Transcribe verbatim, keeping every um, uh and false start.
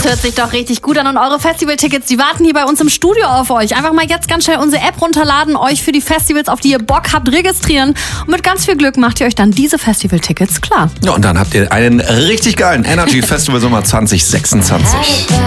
hört sich doch richtig gut an und eure Festivaltickets, die warten hier bei uns im Studio auf euch. Einfach mal jetzt ganz schnell unsere App runterladen, euch für die Festivals, auf die ihr Bock habt, registrieren und mit ganz viel Glück macht ihr euch dann diese Festivaltickets klar. Ja, und dann habt ihr einen richtig geilen Energy Festival Sommer zwanzig sechsundzwanzig.